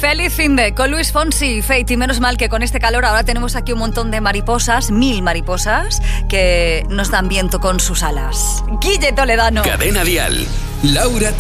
Feliz finde con Luis Fonsi y Fate. Y menos mal que con este calor ahora tenemos aquí un montón de mariposas, 1000 mariposas, que nos dan viento con sus alas. Guille Toledano. Cadena Dial. Laura